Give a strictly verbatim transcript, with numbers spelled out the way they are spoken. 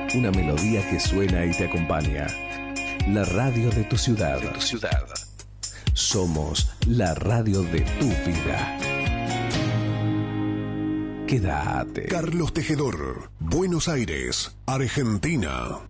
Una melodía que suena y te acompaña. La radio de tu ciudad. De tu ciudad. Somos la radio de tu vida. Quédate. Carlos Tejedor, Buenos Aires, Argentina.